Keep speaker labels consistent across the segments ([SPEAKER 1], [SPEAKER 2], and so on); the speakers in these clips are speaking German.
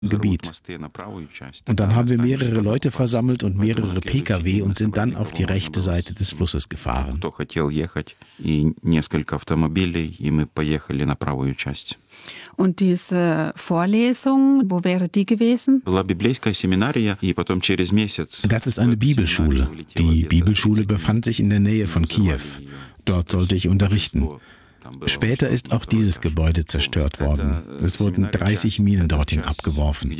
[SPEAKER 1] Gebiet. Und dann haben wir mehrere Leute versammelt und mehrere Pkw und sind dann auf die rechte Seite des Flusses gefahren.
[SPEAKER 2] Und diese Vorlesung, wo wäre die gewesen?
[SPEAKER 1] Das ist eine Bibelschule. Die Bibelschule befand sich in der Nähe von Kiew. Dort sollte ich unterrichten. Später ist auch dieses Gebäude zerstört worden. Es wurden 30 Minen dorthin abgeworfen.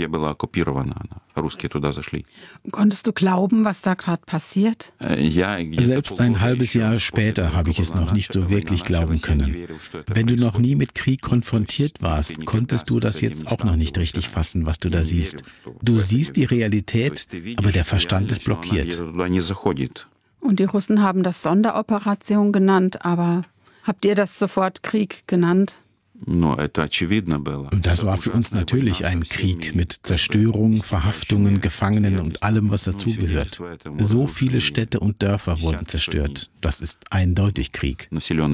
[SPEAKER 2] Konntest du glauben, was da gerade passiert?
[SPEAKER 1] Selbst ein halbes Jahr später habe ich es noch nicht so wirklich glauben können. Wenn du noch nie mit Krieg konfrontiert warst, konntest du das jetzt auch noch nicht richtig fassen, was du da siehst. Du siehst die Realität, aber der Verstand ist blockiert.
[SPEAKER 2] Und die Russen haben das Sonderoperation genannt, aber habt ihr das sofort Krieg genannt?
[SPEAKER 1] Das war für uns natürlich ein Krieg mit Zerstörung, Verhaftungen, Gefangenen und allem, was dazugehört. So viele Städte und Dörfer wurden zerstört. Das ist eindeutig Krieg.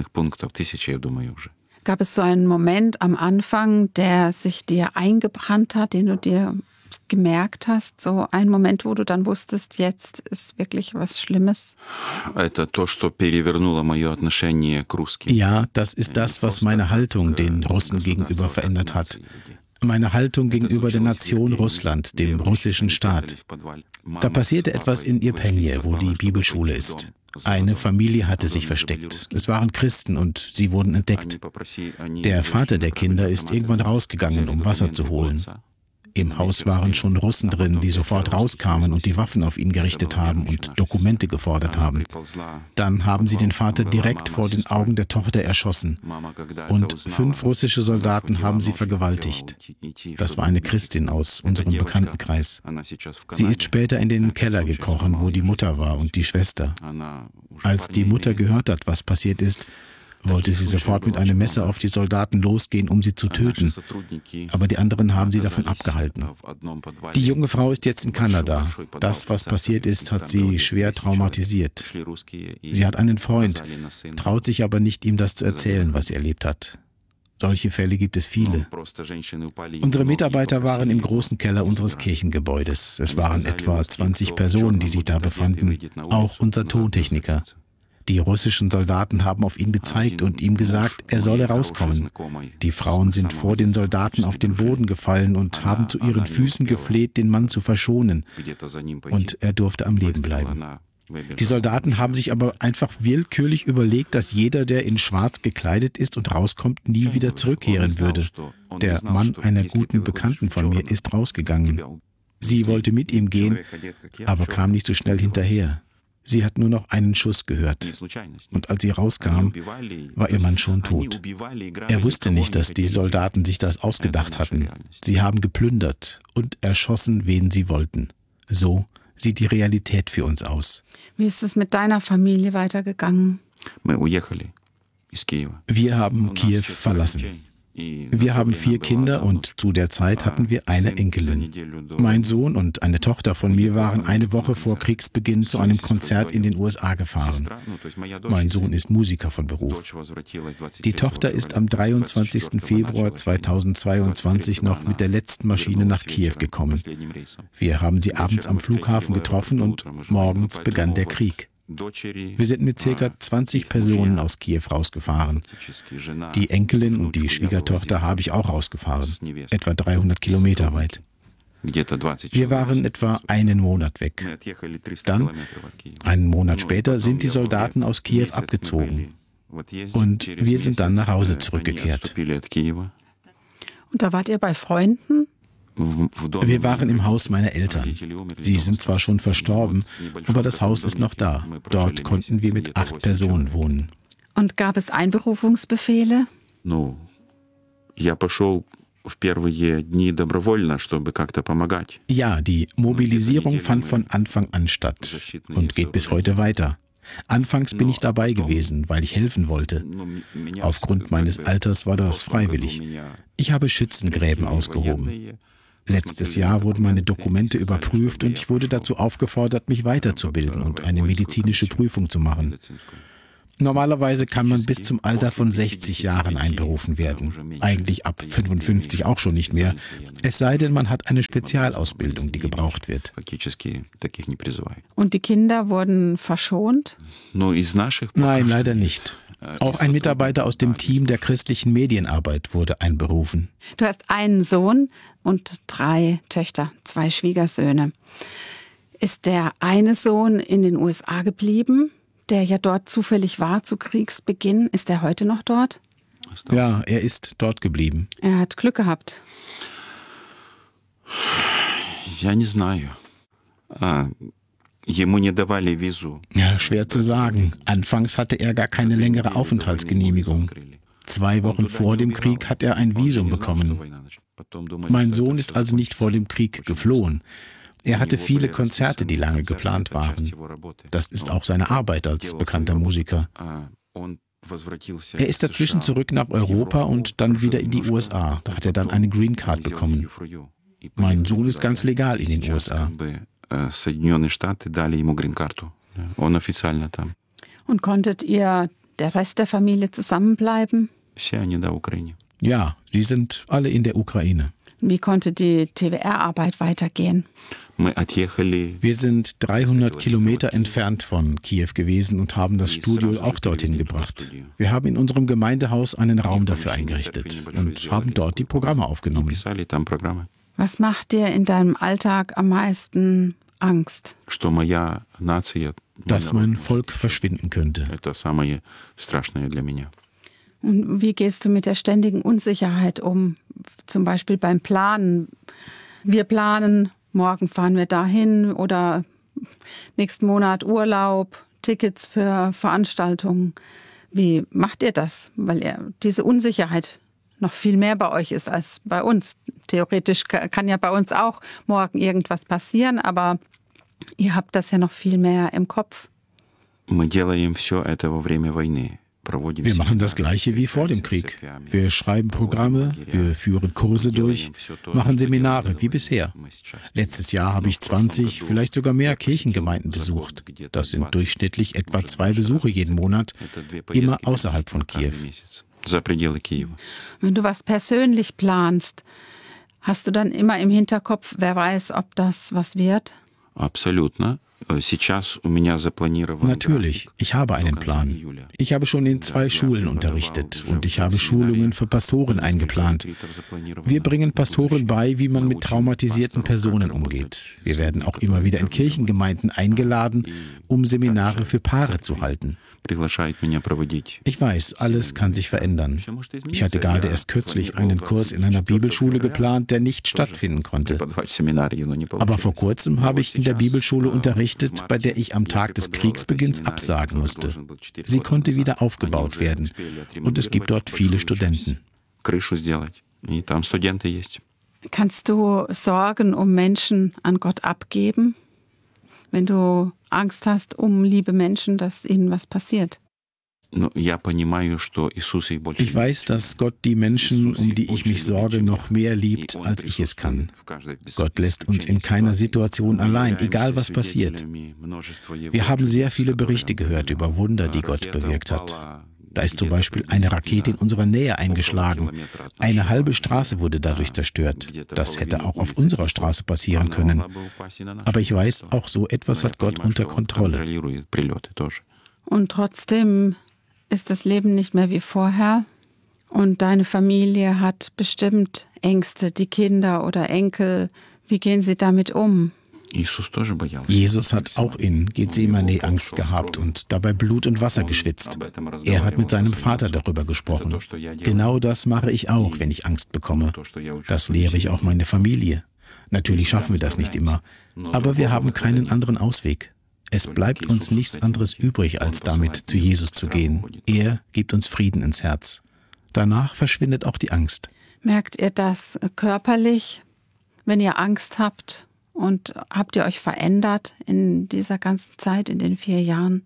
[SPEAKER 2] Gab es so einen Moment am Anfang, der sich dir eingebrannt hat, den du dir gemerkt hast, so ein Moment, wo du dann wusstest, jetzt ist wirklich was Schlimmes?
[SPEAKER 1] Ja, das ist das, was meine Haltung den Russen gegenüber verändert hat. Meine Haltung gegenüber der Nation Russland, dem russischen Staat. Da passierte etwas in Irpenje, wo die Bibelschule ist. Eine Familie hatte sich versteckt. Es waren Christen und sie wurden entdeckt. Der Vater der Kinder ist irgendwann rausgegangen, um Wasser zu holen. Im Haus waren schon Russen drin, die sofort rauskamen und die Waffen auf ihn gerichtet haben und Dokumente gefordert haben. Dann haben sie den Vater direkt vor den Augen der Tochter erschossen. Und 5 russische Soldaten haben sie vergewaltigt. Das war eine Christin aus unserem Bekanntenkreis. Sie ist später in den Keller gekrochen, wo die Mutter war und die Schwester. Als die Mutter gehört hat, was passiert ist, wollte sie sofort mit einem Messer auf die Soldaten losgehen, um sie zu töten. Aber die anderen haben sie davon abgehalten. Die junge Frau ist jetzt in Kanada. Das, was passiert ist, hat sie schwer traumatisiert. Sie hat einen Freund, traut sich aber nicht, ihm das zu erzählen, was sie erlebt hat. Solche Fälle gibt es viele. Unsere Mitarbeiter waren im großen Keller unseres Kirchengebäudes. Es waren etwa 20 Personen, die sich da befanden, auch unser Tontechniker. Die russischen Soldaten haben auf ihn gezeigt und ihm gesagt, er solle rauskommen. Die Frauen sind vor den Soldaten auf den Boden gefallen und haben zu ihren Füßen gefleht, den Mann zu verschonen. Und er durfte am Leben bleiben. Die Soldaten haben sich aber einfach willkürlich überlegt, dass jeder, der in Schwarz gekleidet ist und rauskommt, nie wieder zurückkehren würde. Der Mann einer guten Bekannten von mir ist rausgegangen. Sie wollte mit ihm gehen, aber kam nicht so schnell hinterher. Sie hat nur noch einen Schuss gehört. Und als sie rauskam, war ihr Mann schon tot. Er wusste nicht, dass die Soldaten sich das ausgedacht hatten. Sie haben geplündert und erschossen, wen sie wollten. So sieht die Realität für uns aus.
[SPEAKER 2] Wie ist es mit deiner Familie weitergegangen?
[SPEAKER 1] Wir haben Kiew verlassen. Wir haben 4 Kinder und zu der Zeit hatten wir eine Enkelin. Mein Sohn und eine Tochter von mir waren eine Woche vor Kriegsbeginn zu einem Konzert in den USA gefahren. Mein Sohn ist Musiker von Beruf. Die Tochter ist am 23. Februar 2022 noch mit der letzten Maschine nach Kiew gekommen. Wir haben sie abends am Flughafen getroffen und morgens begann der Krieg. Wir sind mit ca. 20 Personen aus Kiew rausgefahren. Die Enkelin und die Schwiegertochter habe ich auch rausgefahren, etwa 300 Kilometer weit. Wir waren etwa einen Monat weg. Dann, einen Monat später, sind die Soldaten aus Kiew abgezogen. Und wir sind dann nach Hause zurückgekehrt.
[SPEAKER 2] Und da wart ihr bei Freunden?
[SPEAKER 1] Wir waren im Haus meiner Eltern. Sie sind zwar schon verstorben, aber das Haus ist noch da. Dort konnten wir mit 8 Personen wohnen.
[SPEAKER 2] Und gab es Einberufungsbefehle?
[SPEAKER 1] Ja, die Mobilisierung fand von Anfang an statt und geht bis heute weiter. Anfangs bin ich dabei gewesen, weil ich helfen wollte. Aufgrund meines Alters war das freiwillig. Ich habe Schützengräben ausgehoben. Letztes Jahr wurden meine Dokumente überprüft und ich wurde dazu aufgefordert, mich weiterzubilden und eine medizinische Prüfung zu machen. Normalerweise kann man bis zum Alter von 60 Jahren einberufen werden. Eigentlich ab 55 auch schon nicht mehr. Es sei denn, man hat eine Spezialausbildung, die gebraucht wird.
[SPEAKER 2] Und die Kinder wurden verschont?
[SPEAKER 1] Nein, leider nicht. Auch ein Mitarbeiter aus dem Team der christlichen Medienarbeit wurde einberufen.
[SPEAKER 2] Du hast einen Sohn und 3 Töchter, 2 Schwiegersöhne. Ist der eine Sohn in den USA geblieben, der ja dort zufällig war zu Kriegsbeginn? Ist er heute noch dort?
[SPEAKER 1] Ja, er ist dort geblieben.
[SPEAKER 2] Er hat Glück gehabt.
[SPEAKER 1] Ja, schwer zu sagen. Anfangs hatte er gar keine längere Aufenthaltsgenehmigung. 2 Wochen vor dem Krieg hat er ein Visum bekommen. Mein Sohn ist also nicht vor dem Krieg geflohen. Er hatte viele Konzerte, die lange geplant waren. Das ist auch seine Arbeit als bekannter Musiker. Er ist dazwischen zurück nach Europa und dann wieder in die USA. Da hat er dann eine Green Card bekommen. Mein Sohn ist ganz legal in den USA.
[SPEAKER 2] Und konntet ihr, der Rest der Familie, zusammenbleiben?
[SPEAKER 1] Ja, sie sind alle in der Ukraine.
[SPEAKER 2] Wie konnte die TWR-Arbeit weitergehen?
[SPEAKER 1] Wir sind 300 Kilometer entfernt von Kiew gewesen und haben das Studio auch dorthin gebracht. Wir haben in unserem Gemeindehaus einen Raum dafür eingerichtet und haben dort die Programme aufgenommen.
[SPEAKER 2] Was macht dir in deinem Alltag am meisten Angst?
[SPEAKER 1] Dass mein Volk verschwinden könnte.
[SPEAKER 2] Und wie gehst du mit der ständigen Unsicherheit um? Zum Beispiel beim Planen. Wir planen, morgen fahren wir dahin oder nächsten Monat Urlaub, Tickets für Veranstaltungen. Wie macht ihr das? Weil diese Unsicherheit noch viel mehr bei euch ist als bei uns. Theoretisch kann ja bei uns auch morgen irgendwas passieren, aber ihr habt das ja noch viel mehr im Kopf.
[SPEAKER 1] Wir machen das Gleiche wie vor dem Krieg. Wir schreiben Programme, wir führen Kurse durch, machen Seminare wie bisher. Letztes Jahr habe ich 20, vielleicht sogar mehr Kirchengemeinden besucht. Das sind durchschnittlich etwa 2 Besuche jeden Monat, immer außerhalb von Kiew.
[SPEAKER 2] Wenn du was persönlich planst, hast du dann immer im Hinterkopf, wer weiß, ob das was wird?
[SPEAKER 1] Natürlich, ich habe einen Plan. Ich habe schon in 2 Schulen unterrichtet und ich habe Schulungen für Pastoren eingeplant. Wir bringen Pastoren bei, wie man mit traumatisierten Personen umgeht. Wir werden auch immer wieder in Kirchengemeinden eingeladen, um Seminare für Paare zu halten. Ich weiß, alles kann sich verändern. Ich hatte gerade erst kürzlich einen Kurs in einer Bibelschule geplant, der nicht stattfinden konnte. Aber vor kurzem habe ich in der Bibelschule unterrichtet, bei der ich am Tag des Kriegsbeginns absagen musste. Sie konnte wieder aufgebaut werden und es gibt dort viele Studenten.
[SPEAKER 2] Kannst du Sorgen um Menschen an Gott abgeben, wenn du Angst hast um liebe Menschen, dass ihnen was passiert?
[SPEAKER 1] Ich weiß, dass Gott die Menschen, um die ich mich sorge, noch mehr liebt, als ich es kann. Gott lässt uns in keiner Situation allein, egal was passiert. Wir haben sehr viele Berichte gehört über Wunder, die Gott bewirkt hat. Da ist zum Beispiel eine Rakete in unserer Nähe eingeschlagen. Eine halbe Straße wurde dadurch zerstört. Das hätte auch auf unserer Straße passieren können. Aber ich weiß, auch so etwas hat Gott unter Kontrolle.
[SPEAKER 2] Und trotzdem ist das Leben nicht mehr wie vorher. Und deine Familie hat bestimmt Ängste, die Kinder oder Enkel. Wie gehen sie damit um?
[SPEAKER 1] Jesus hat auch in Gethsemane Angst gehabt und dabei Blut und Wasser geschwitzt. Er hat mit seinem Vater darüber gesprochen. Genau das mache ich auch, wenn ich Angst bekomme. Das lehre ich auch meine Familie. Natürlich schaffen wir das nicht immer, aber wir haben keinen anderen Ausweg. Es bleibt uns nichts anderes übrig, als damit zu Jesus zu gehen. Er gibt uns Frieden ins Herz. Danach verschwindet auch die Angst.
[SPEAKER 2] Merkt ihr das körperlich, wenn ihr Angst habt? Und habt ihr euch verändert in dieser ganzen Zeit, in den 4 Jahren?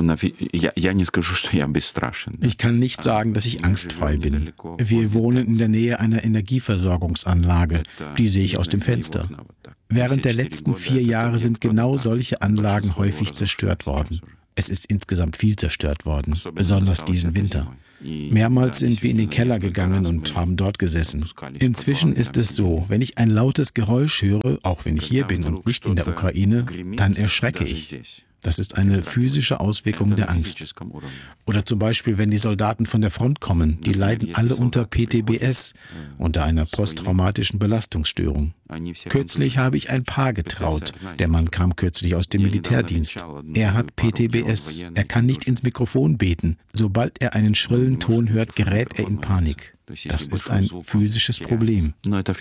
[SPEAKER 1] Ich kann nicht sagen, dass ich angstfrei bin. Wir wohnen in der Nähe einer Energieversorgungsanlage. Die sehe ich aus dem Fenster. Während der letzten 4 Jahre sind genau solche Anlagen häufig zerstört worden. Es ist insgesamt viel zerstört worden, besonders diesen Winter. Mehrmals sind wir in den Keller gegangen und haben dort gesessen. Inzwischen ist es so, wenn ich ein lautes Geräusch höre, auch wenn ich hier bin und nicht in der Ukraine, dann erschrecke ich. Das ist eine physische Auswirkung der Angst. Oder zum Beispiel, wenn die Soldaten von der Front kommen, die leiden alle unter PTBS, unter einer posttraumatischen Belastungsstörung. Kürzlich habe ich ein Paar getraut. Der Mann kam kürzlich aus dem Militärdienst. Er hat PTBS. Er kann nicht ins Mikrofon beten. Sobald er einen schrillen Ton hört, gerät er in Panik. Das ist ein physisches Problem.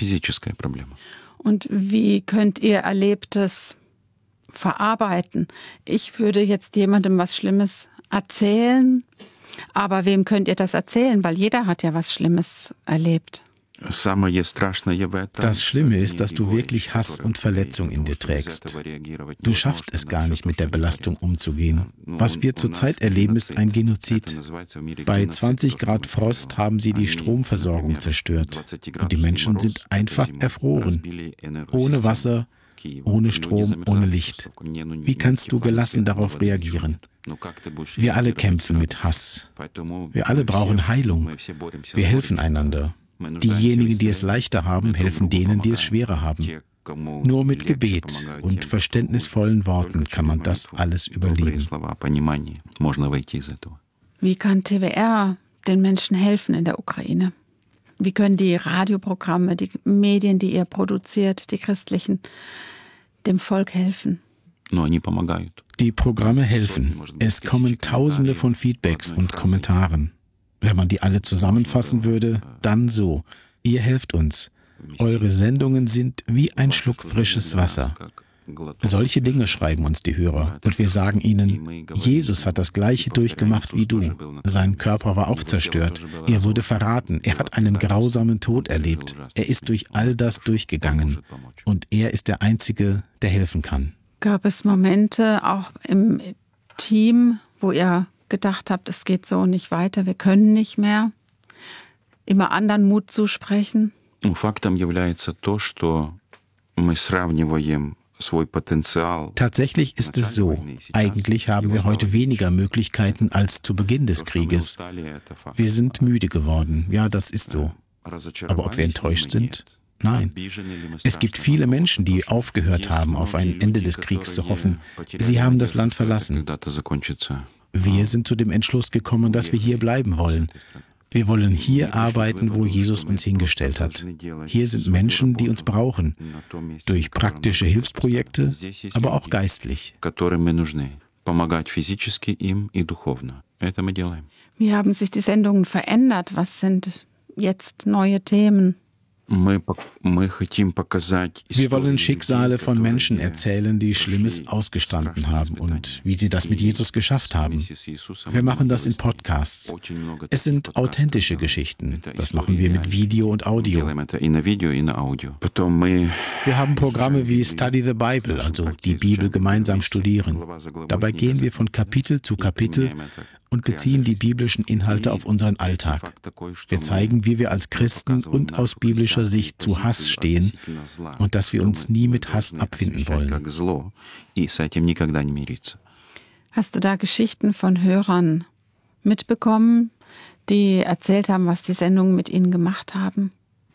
[SPEAKER 2] Und wie könnt ihr Erlebtes verarbeiten? Ich würde jetzt jemandem was Schlimmes erzählen, aber wem könnt ihr das erzählen? Weil jeder hat ja was Schlimmes erlebt.
[SPEAKER 1] Das Schlimme ist, dass du wirklich Hass und Verletzung in dir trägst. Du schaffst es gar nicht, mit der Belastung umzugehen. Was wir zurzeit erleben, ist ein Genozid. Bei 20 Grad Frost haben sie die Stromversorgung zerstört. Und die Menschen sind einfach erfroren. Ohne Wasser, ohne Strom, ohne Licht. Wie kannst du gelassen darauf reagieren? Wir alle kämpfen mit Hass. Wir alle brauchen Heilung. Wir helfen einander. Diejenigen, die es leichter haben, helfen denen, die es schwerer haben. Nur mit Gebet und verständnisvollen Worten kann man das alles überleben.
[SPEAKER 2] Wie kann TWR den Menschen helfen in der Ukraine? Wie können die Radioprogramme, die Medien, die ihr produziert, die christlichen, dem Volk helfen?
[SPEAKER 1] Die Programme helfen. Es kommen Tausende von Feedbacks und Kommentaren. Wenn man die alle zusammenfassen würde, dann so. Ihr helft uns. Eure Sendungen sind wie ein Schluck frisches Wasser. Solche Dinge schreiben uns die Hörer. Und wir sagen ihnen, Jesus hat das Gleiche durchgemacht wie du. Sein Körper war auch zerstört. Er wurde verraten. Er hat einen grausamen Tod erlebt. Er ist durch all das durchgegangen. Und er ist der Einzige, der helfen kann.
[SPEAKER 2] Gab es Momente auch im Team, wo ihr gedacht habt, es geht so nicht weiter, wir können nicht mehr? Immer anderen Mut zusprechen?
[SPEAKER 1] Tatsächlich ist es so. Eigentlich haben wir heute weniger Möglichkeiten als zu Beginn des Krieges. Wir sind müde geworden. Ja, das ist so. Aber ob wir enttäuscht sind? Nein. Es gibt viele Menschen, die aufgehört haben, auf ein Ende des Kriegs zu hoffen. Sie haben das Land verlassen. Wir sind zu dem Entschluss gekommen, dass wir hier bleiben wollen. Wir wollen hier arbeiten, wo Jesus uns hingestellt hat. Hier sind Menschen, die uns brauchen. Durch praktische Hilfsprojekte, aber auch geistlich.
[SPEAKER 2] Wie haben sich die Sendungen verändert? Was sind jetzt neue Themen?
[SPEAKER 1] Wir wollen Schicksale von Menschen erzählen, die Schlimmes ausgestanden haben und wie sie das mit Jesus geschafft haben. Wir machen das in Podcasts. Es sind authentische Geschichten. Das machen wir mit Video und Audio. Wir haben Programme wie Study the Bible, also die Bibel gemeinsam studieren. Dabei gehen wir von Kapitel zu Kapitel und beziehen die biblischen Inhalte auf unseren Alltag. Wir zeigen, wie wir als Christen und aus biblischer Sicht zu Hass stehen und dass wir uns nie mit Hass abfinden wollen.
[SPEAKER 2] Hast du da Geschichten von Hörern mitbekommen, die erzählt haben, was die Sendungen mit ihnen gemacht haben?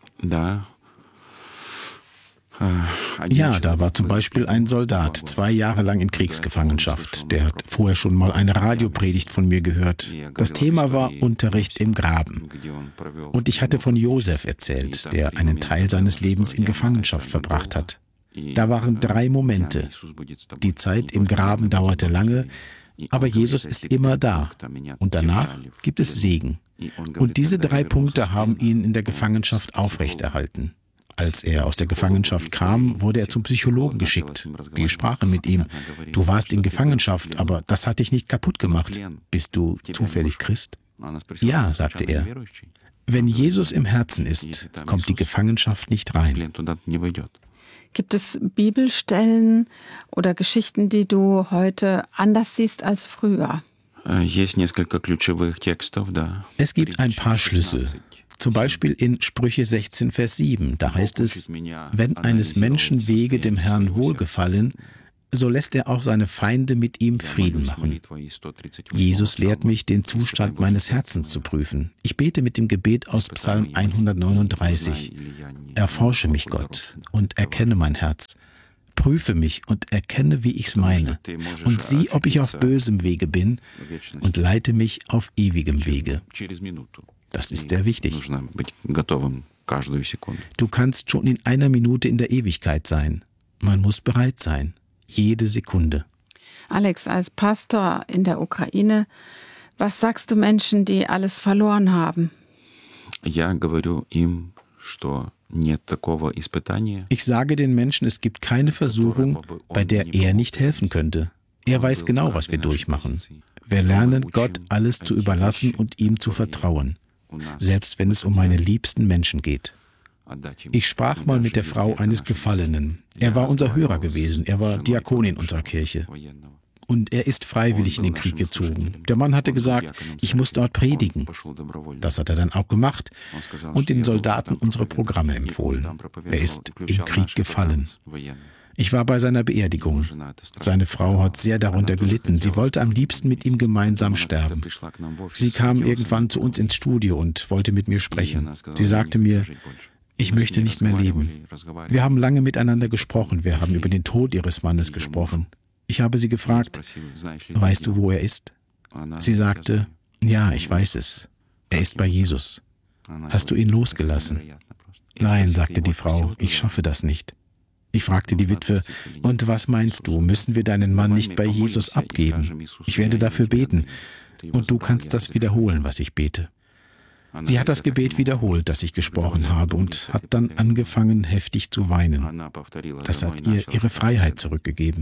[SPEAKER 1] Ja, da war zum Beispiel ein Soldat 2 Jahre lang in Kriegsgefangenschaft. Der hat vorher schon mal eine Radiopredigt von mir gehört. Das Thema war Unterricht im Graben. Und ich hatte von Josef erzählt, der einen Teil seines Lebens in Gefangenschaft verbracht hat. Da waren 3 Momente. Die Zeit im Graben dauerte lange, aber Jesus ist immer da. Und danach gibt es Segen. Und diese 3 Punkte haben ihn in der Gefangenschaft aufrechterhalten. Als er aus der Gefangenschaft kam, wurde er zum Psychologen geschickt. Wir sprachen mit ihm. Du warst in Gefangenschaft, aber das hat dich nicht kaputt gemacht. Bist du zufällig Christ? Ja, sagte er. Wenn Jesus im Herzen ist, kommt die Gefangenschaft nicht rein.
[SPEAKER 2] Gibt es Bibelstellen oder Geschichten, die du heute anders siehst als früher?
[SPEAKER 1] Es gibt ein paar Schlüssel. Zum Beispiel in Sprüche 16, Vers 7, da heißt es, wenn eines Menschen Wege dem Herrn wohlgefallen, so lässt er auch seine Feinde mit ihm Frieden machen. Jesus lehrt mich, den Zustand meines Herzens zu prüfen. Ich bete mit dem Gebet aus Psalm 139. Erforsche mich, Gott, und erkenne mein Herz. Prüfe mich und erkenne, wie ich's meine. Und sieh, ob ich auf bösem Wege bin, und leite mich auf ewigem Wege. Das ist sehr wichtig. Du kannst schon in einer Minute in der Ewigkeit sein. Man muss bereit sein. Jede Sekunde.
[SPEAKER 2] Alex, als Pastor in der Ukraine, was sagst du Menschen, die alles verloren haben?
[SPEAKER 1] Ich sage den Menschen, es gibt keine Versuchung, bei der er nicht helfen könnte. Er weiß genau, was wir durchmachen. Wir lernen, Gott alles zu überlassen und ihm zu vertrauen, selbst wenn es um meine liebsten Menschen geht. Ich sprach mal mit der Frau eines Gefallenen. Er war unser Hörer gewesen, er war Diakon in unserer Kirche. Und er ist freiwillig in den Krieg gezogen. Der Mann hatte gesagt, ich muss dort predigen. Das hat er dann auch gemacht und den Soldaten unsere Programme empfohlen. Er ist im Krieg gefallen. Ich war bei seiner Beerdigung. Seine Frau hat sehr darunter gelitten. Sie wollte am liebsten mit ihm gemeinsam sterben. Sie kam irgendwann zu uns ins Studio und wollte mit mir sprechen. Sie sagte mir, ich möchte nicht mehr leben. Wir haben lange miteinander gesprochen. Wir haben über den Tod ihres Mannes gesprochen. Ich habe sie gefragt, weißt du, wo er ist? Sie sagte, ja, ich weiß es. Er ist bei Jesus. Hast du ihn losgelassen? Nein, sagte die Frau, ich schaffe das nicht. Ich fragte die Witwe, und was meinst du, müssen wir deinen Mann nicht bei Jesus abgeben? Ich werde dafür beten, und du kannst das wiederholen, was ich bete. Sie hat das Gebet wiederholt, das ich gesprochen habe, und hat dann angefangen, heftig zu weinen. Das hat ihr ihre Freiheit zurückgegeben.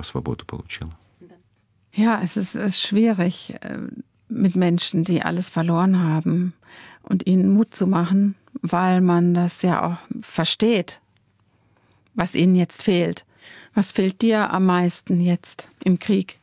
[SPEAKER 2] Ja, es ist schwierig, mit Menschen, die alles verloren haben, und ihnen Mut zu machen, weil man das ja auch versteht, was ihnen jetzt fehlt. Was fehlt dir am meisten jetzt im Krieg?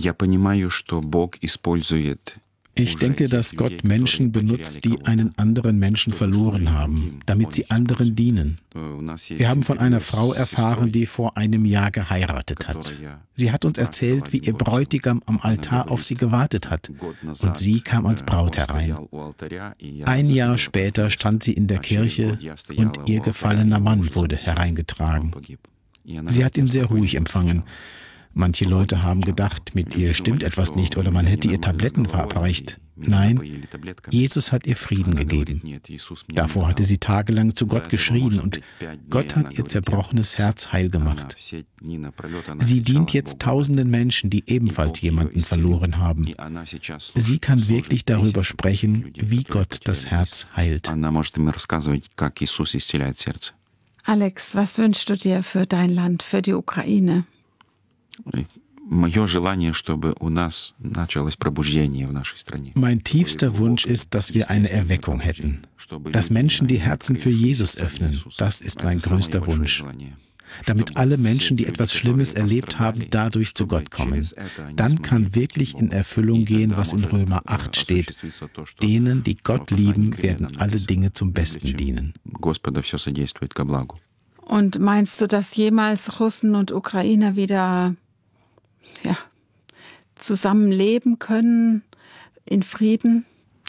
[SPEAKER 1] Ich denke, dass Gott Menschen benutzt, die einen anderen Menschen verloren haben, damit sie anderen dienen. Wir haben von einer Frau erfahren, die vor einem Jahr geheiratet hat. Sie hat uns erzählt, wie ihr Bräutigam am Altar auf sie gewartet hat, und sie kam als Braut herein. Ein Jahr später stand sie in der Kirche und ihr gefallener Mann wurde hereingetragen. Sie hat ihn sehr ruhig empfangen. Manche Leute haben gedacht, mit ihr stimmt etwas nicht oder man hätte ihr Tabletten verabreicht. Nein, Jesus hat ihr Frieden gegeben. Davor hatte sie tagelang zu Gott geschrien und Gott hat ihr zerbrochenes Herz heil gemacht. Sie dient jetzt tausenden Menschen, die ebenfalls jemanden verloren haben. Sie kann wirklich darüber sprechen, wie Gott das Herz heilt.
[SPEAKER 2] Alex, was wünschst du dir für dein Land, für die Ukraine?
[SPEAKER 1] Mein tiefster Wunsch ist, dass wir eine Erweckung hätten, dass Menschen die Herzen für Jesus öffnen. Das ist mein größter Wunsch. Damit alle Menschen, die etwas Schlimmes erlebt haben, dadurch zu Gott kommen. Dann kann wirklich in Erfüllung gehen, was in Römer 8 steht. Denen, die Gott lieben, werden alle Dinge zum Besten dienen.
[SPEAKER 2] Und meinst du, dass jemals Russen und Ukrainer wieder zusammenleben können in Frieden?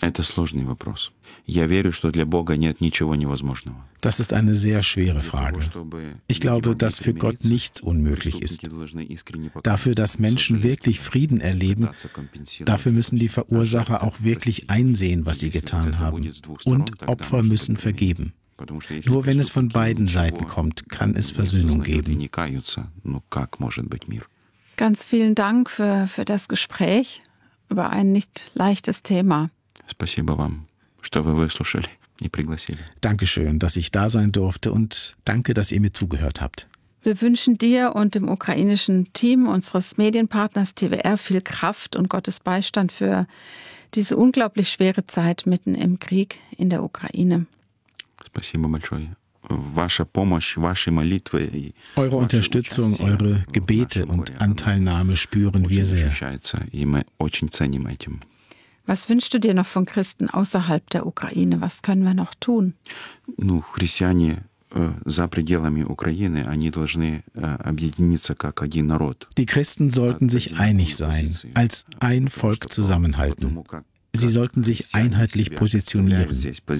[SPEAKER 1] Das ist eine sehr schwere Frage. Ich glaube, dass für Gott nichts unmöglich ist. Dafür, dass Menschen wirklich Frieden erleben, dafür müssen die Verursacher auch wirklich einsehen, was sie getan haben. Und Opfer müssen vergeben. Nur wenn es von beiden Seiten kommt, kann es Versöhnung geben.
[SPEAKER 2] Ganz vielen Dank für das Gespräch über ein nicht leichtes Thema.
[SPEAKER 1] Dankeschön, dass ich da sein durfte und danke, dass ihr mir zugehört habt.
[SPEAKER 2] Wir wünschen dir und dem ukrainischen Team unseres Medienpartners TWR viel Kraft und Gottes Beistand für diese unglaublich schwere Zeit mitten im Krieg in der Ukraine.
[SPEAKER 1] Eure Unterstützung, eure Gebete und Anteilnahme spüren wir sehr.
[SPEAKER 2] Was wünschst du dir noch von Christen außerhalb der Ukraine? Was können wir noch tun?
[SPEAKER 1] Die Christen sollten sich einig sein, als ein Volk zusammenhalten. Sie sollten sich einheitlich positionieren.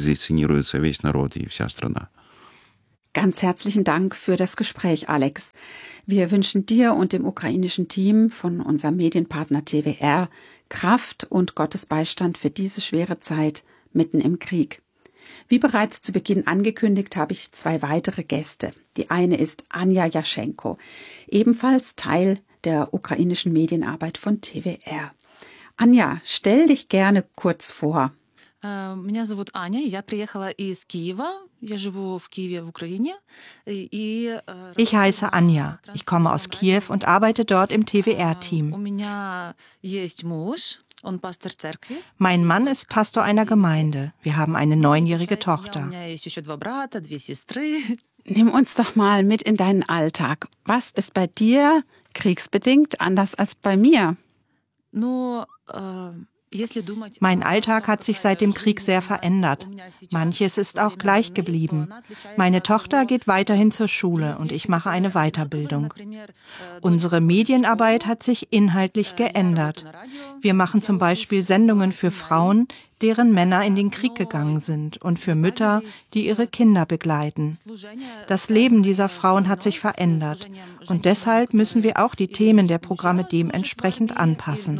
[SPEAKER 2] Ganz herzlichen Dank für das Gespräch, Alex. Wir wünschen dir und dem ukrainischen Team von unserem Medienpartner TWR Kraft und Gottes Beistand für diese schwere Zeit mitten im Krieg. Wie bereits zu Beginn angekündigt, habe ich 2 weitere Gäste. Die eine ist Anja Jaschenko, ebenfalls Teil der ukrainischen Medienarbeit von TWR. Anja, stell dich gerne kurz vor.
[SPEAKER 3] Меня зовут Аня, я приехала из Киева, я живу в Киеве в Украине.
[SPEAKER 4] Ich heiße Anja, ich komme aus Kiew und arbeite dort im TWR-Team.
[SPEAKER 3] У меня есть муж, он пастор церкви.
[SPEAKER 4] Mein Mann ist Pastor einer Gemeinde. Wir haben eine 9-jährige Tochter.
[SPEAKER 3] У меня есть еще 2 брата, 2 сестры.
[SPEAKER 2] Nimm uns doch mal mit in deinen Alltag. Was ist bei dir kriegsbedingt anders als bei mir?
[SPEAKER 3] Ну,
[SPEAKER 4] Mein Alltag hat sich seit dem Krieg sehr verändert. Manches ist auch gleich geblieben. Meine Tochter geht weiterhin zur Schule und ich mache eine Weiterbildung. Unsere Medienarbeit hat sich inhaltlich geändert. Wir machen zum Beispiel Sendungen für Frauen, deren Männer in den Krieg gegangen sind, und für Mütter, die ihre Kinder begleiten. Das Leben dieser Frauen hat sich verändert und deshalb müssen wir auch die Themen der Programme dementsprechend anpassen.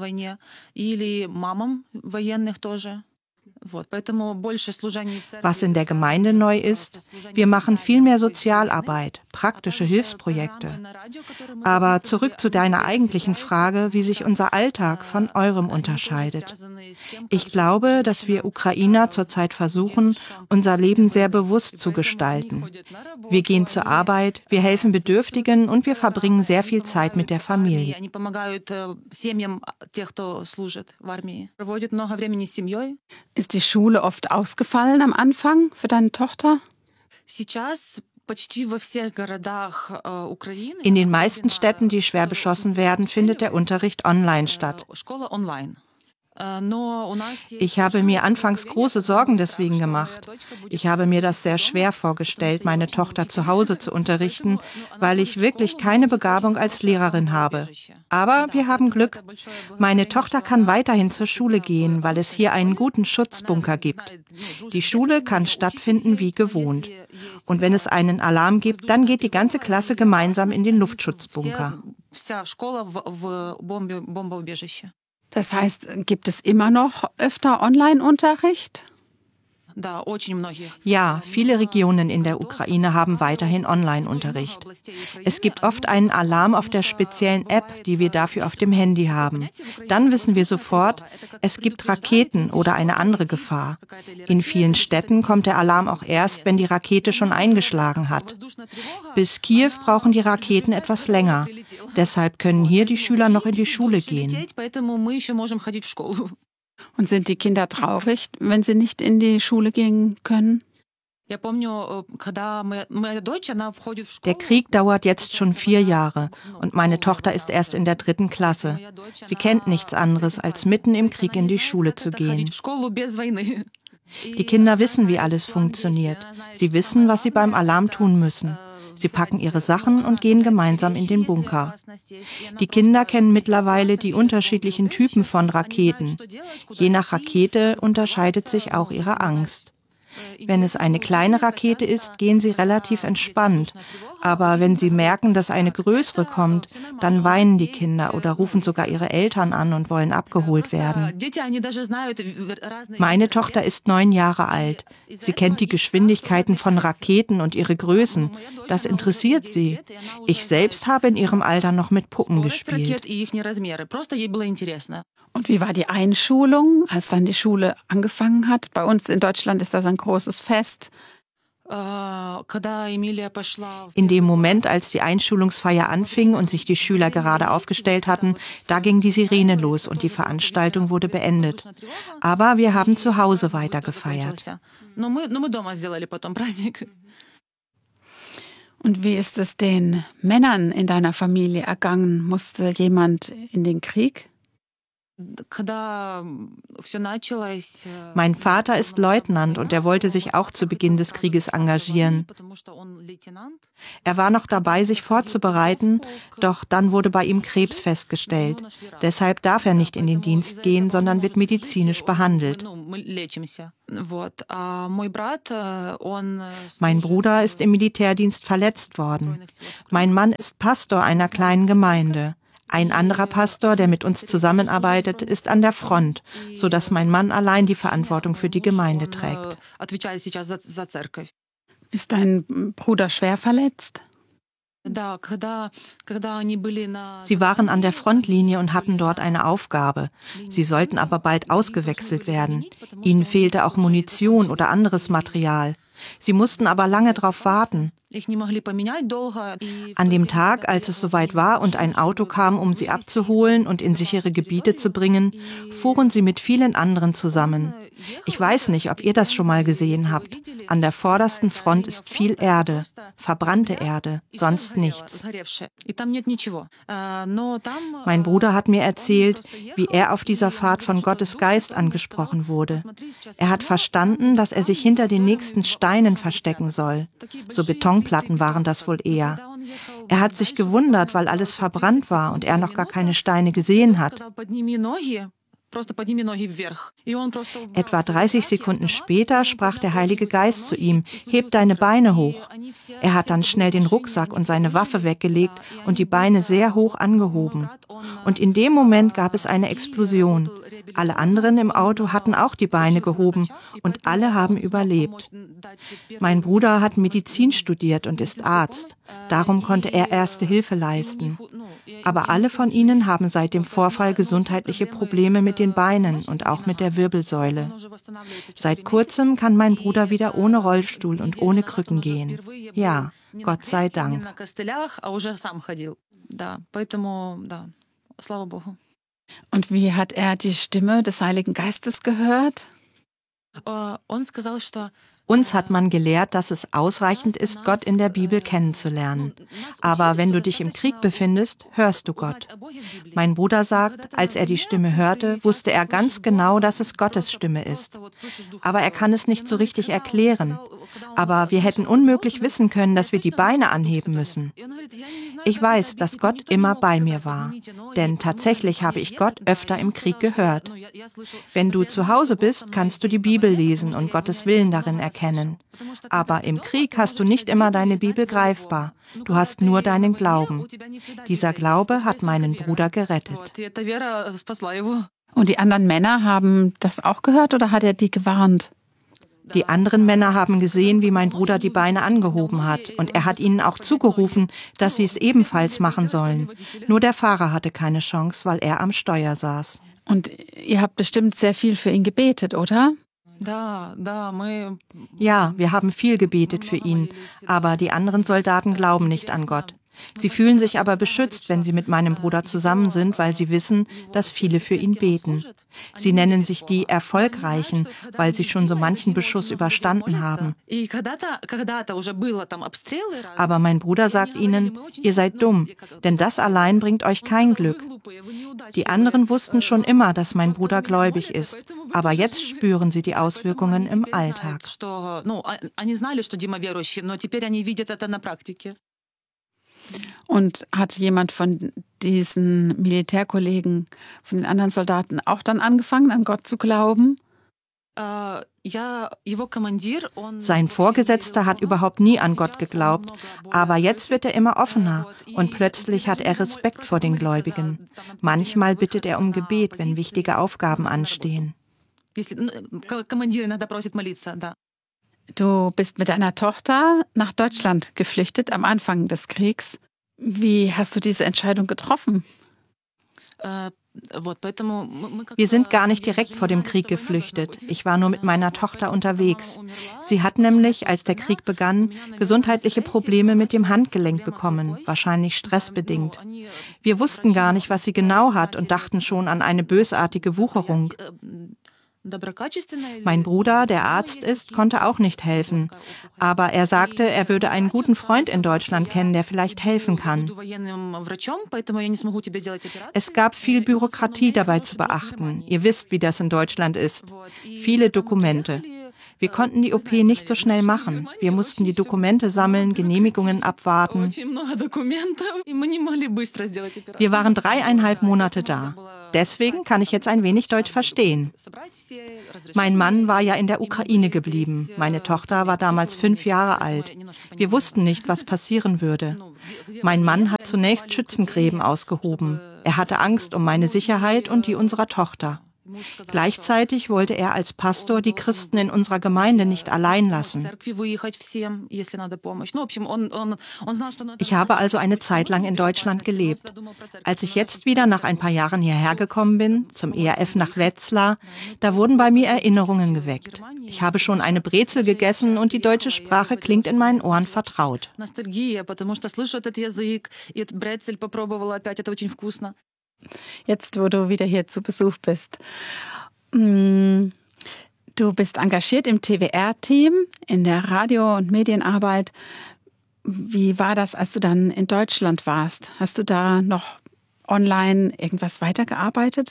[SPEAKER 4] Was in der Gemeinde neu ist, wir machen viel mehr Sozialarbeit, praktische Hilfsprojekte. Aber zurück zu deiner eigentlichen Frage, wie sich unser Alltag von eurem unterscheidet. Ich glaube, dass wir Ukrainer zurzeit versuchen, unser Leben sehr bewusst zu gestalten. Wir gehen zur Arbeit, wir helfen Bedürftigen und wir verbringen sehr viel Zeit mit der Familie.
[SPEAKER 2] Ist die Schule oft ausgefallen am Anfang für deine Tochter?
[SPEAKER 4] In den meisten Städten, die schwer beschossen werden, findet der Unterricht online statt. Ich habe mir anfangs große Sorgen deswegen gemacht. Ich habe mir das sehr schwer vorgestellt, meine Tochter zu Hause zu unterrichten, weil ich wirklich keine Begabung als Lehrerin habe. Aber wir haben Glück. Meine Tochter kann weiterhin zur Schule gehen, weil es hier einen guten Schutzbunker gibt. Die Schule kann stattfinden wie gewohnt. Und wenn es einen Alarm gibt, dann geht die ganze Klasse gemeinsam in den Luftschutzbunker.
[SPEAKER 2] Das heißt, gibt es immer noch öfter Online-Unterricht?
[SPEAKER 4] Ja, viele Regionen in der Ukraine haben weiterhin Online-Unterricht. Es gibt oft einen Alarm auf der speziellen App, die wir dafür auf dem Handy haben. Dann wissen wir sofort, es gibt Raketen oder eine andere Gefahr. In vielen Städten kommt der Alarm auch erst, wenn die Rakete schon eingeschlagen hat. Bis Kiew brauchen die Raketen etwas länger. Deshalb können hier die Schüler noch in die Schule gehen.
[SPEAKER 2] Und sind die Kinder traurig, wenn sie nicht in die Schule gehen können?
[SPEAKER 4] Der Krieg dauert jetzt schon 4 Jahre und meine Tochter ist erst in der 3. Klasse. Sie kennt nichts anderes, als mitten im Krieg in die Schule zu gehen. Die Kinder wissen, wie alles funktioniert. Sie wissen, was sie beim Alarm tun müssen. Sie packen ihre Sachen und gehen gemeinsam in den Bunker. Die Kinder kennen mittlerweile die unterschiedlichen Typen von Raketen. Je nach Rakete unterscheidet sich auch ihre Angst. Wenn es eine kleine Rakete ist, gehen sie relativ entspannt. Aber wenn sie merken, dass eine größere kommt, dann weinen die Kinder oder rufen sogar ihre Eltern an und wollen abgeholt werden. Meine Tochter ist 9 Jahre alt. Sie kennt die Geschwindigkeiten von Raketen und ihre Größen. Das interessiert sie. Ich selbst habe in ihrem Alter noch mit Puppen gespielt.
[SPEAKER 2] Und wie war die Einschulung, als dann die Schule angefangen hat? Bei uns in Deutschland ist das ein großes Fest.
[SPEAKER 4] In dem Moment, als die Einschulungsfeier anfing und sich die Schüler gerade aufgestellt hatten, da ging die Sirene los und die Veranstaltung wurde beendet. Aber wir haben zu Hause weiter gefeiert.
[SPEAKER 2] Und wie ist es den Männern in deiner Familie ergangen? Musste jemand in den Krieg?
[SPEAKER 4] Mein Vater ist Leutnant und er wollte sich auch zu Beginn des Krieges engagieren. Er war noch dabei, sich vorzubereiten, doch dann wurde bei ihm Krebs festgestellt. Deshalb darf er nicht in den Dienst gehen, sondern wird medizinisch behandelt. Mein Bruder ist im Militärdienst verletzt worden. Mein Mann ist Pastor einer kleinen Gemeinde. Ein anderer Pastor, der mit uns zusammenarbeitet, ist an der Front, sodass mein Mann allein die Verantwortung für die Gemeinde trägt.
[SPEAKER 2] Ist dein Bruder schwer verletzt?
[SPEAKER 4] Sie waren an der Frontlinie und hatten dort eine Aufgabe. Sie sollten aber bald ausgewechselt werden. Ihnen fehlte auch Munition oder anderes Material. Sie mussten aber lange darauf warten. An dem Tag, als es soweit war und ein Auto kam, um sie abzuholen und in sichere Gebiete zu bringen, fuhren sie mit vielen anderen zusammen. Ich weiß nicht, ob ihr das schon mal gesehen habt. An der vordersten Front ist viel Erde, verbrannte Erde, sonst nichts. Mein Bruder hat mir erzählt, wie er auf dieser Fahrt von Gottes Geist angesprochen wurde. Er hat verstanden, dass er sich hinter den nächsten Steinen verstecken soll. So Betonplatten waren das wohl eher. Er hat sich gewundert, weil alles verbrannt war und er noch gar keine Steine gesehen hat. Etwa 30 Sekunden später sprach der Heilige Geist zu ihm: Heb deine Beine hoch. Er hat dann schnell den Rucksack und seine Waffe weggelegt und die Beine sehr hoch angehoben. Und in dem Moment gab es eine Explosion. Alle anderen im Auto hatten auch die Beine gehoben und alle haben überlebt. Mein Bruder hat Medizin studiert und ist Arzt. Darum konnte er Erste Hilfe leisten. Aber alle von ihnen haben seit dem Vorfall gesundheitliche Probleme mit den Beinen und auch mit der Wirbelsäule. Seit kurzem kann mein Bruder wieder ohne Rollstuhl und ohne Krücken gehen. Ja, Gott sei Dank.
[SPEAKER 2] Und wie hat er die Stimme des Heiligen Geistes gehört?
[SPEAKER 4] Uns hat man gelehrt, dass es ausreichend ist, Gott in der Bibel kennenzulernen. Aber wenn du dich im Krieg befindest, hörst du Gott. Mein Bruder sagt, als er die Stimme hörte, wusste er ganz genau, dass es Gottes Stimme ist. Aber er kann es nicht so richtig erklären. Aber wir hätten unmöglich wissen können, dass wir die Beine anheben müssen. Ich weiß, dass Gott immer bei mir war. Denn tatsächlich habe ich Gott öfter im Krieg gehört. Wenn du zu Hause bist, kannst du die Bibel lesen und Gottes Willen darin erkennen. Aber im Krieg hast du nicht immer deine Bibel greifbar. Du hast nur deinen Glauben. Dieser Glaube hat meinen Bruder gerettet.
[SPEAKER 2] Und die anderen Männer haben das auch gehört oder hat er die gewarnt?
[SPEAKER 4] Die anderen Männer haben gesehen, wie mein Bruder die Beine angehoben hat. Und er hat ihnen auch zugerufen, dass sie es ebenfalls machen sollen. Nur der Fahrer hatte keine Chance, weil er am Steuer saß.
[SPEAKER 2] Und ihr habt bestimmt sehr viel für ihn gebetet, oder?
[SPEAKER 4] Ja, wir haben viel gebetet für ihn. Aber die anderen Soldaten glauben nicht an Gott. Sie fühlen sich aber beschützt, wenn sie mit meinem Bruder zusammen sind, weil sie wissen, dass viele für ihn beten. Sie nennen sich die Erfolgreichen, weil sie schon so manchen Beschuss überstanden haben. Aber mein Bruder sagt ihnen, ihr seid dumm, denn das allein bringt euch kein Glück. Die anderen wussten schon immer, dass mein Bruder gläubig ist, aber jetzt spüren sie die Auswirkungen im Alltag.
[SPEAKER 2] Und hat jemand von diesen Militärkollegen, von den anderen Soldaten auch dann angefangen, an Gott zu glauben?
[SPEAKER 4] Sein Vorgesetzter hat überhaupt nie an Gott geglaubt, aber jetzt wird er immer offener und plötzlich hat er Respekt vor den Gläubigen. Manchmal bittet er um Gebet, wenn wichtige Aufgaben anstehen.
[SPEAKER 2] Du bist mit deiner Tochter nach Deutschland geflüchtet am Anfang des Kriegs. Wie hast du diese Entscheidung getroffen?
[SPEAKER 4] Wir sind gar nicht direkt vor dem Krieg geflüchtet. Ich war nur mit meiner Tochter unterwegs. Sie hat nämlich, als der Krieg begann, gesundheitliche Probleme mit dem Handgelenk bekommen, wahrscheinlich stressbedingt. Wir wussten gar nicht, was sie genau hat und dachten schon an eine bösartige Wucherung. Mein Bruder, der Arzt ist, konnte auch nicht helfen. Aber er sagte, er würde einen guten Freund in Deutschland kennen, der vielleicht helfen kann. Es gab viel Bürokratie dabei zu beachten. Ihr wisst, wie das in Deutschland ist. Viele Dokumente. Wir konnten die OP nicht so schnell machen. Wir mussten die Dokumente sammeln, Genehmigungen abwarten. Wir waren 3,5 Monate da. Deswegen kann ich jetzt ein wenig Deutsch verstehen. Mein Mann war ja in der Ukraine geblieben. Meine Tochter war damals 5 Jahre alt. Wir wussten nicht, was passieren würde. Mein Mann hat zunächst Schützengräben ausgehoben. Er hatte Angst um meine Sicherheit und die unserer Tochter. Gleichzeitig wollte er als Pastor die Christen in unserer Gemeinde nicht allein lassen. Ich habe also eine Zeit lang in Deutschland gelebt. Als ich jetzt wieder nach ein paar Jahren hierher gekommen bin, zum ERF nach Wetzlar, da wurden bei mir Erinnerungen geweckt. Ich habe schon eine Brezel gegessen und die deutsche Sprache klingt in meinen Ohren vertraut.
[SPEAKER 2] Jetzt, wo du wieder hier zu Besuch bist. Du bist engagiert im TWR-Team, in der Radio- und Medienarbeit. Wie war das, als du dann in Deutschland warst? Hast du da noch online irgendwas weitergearbeitet?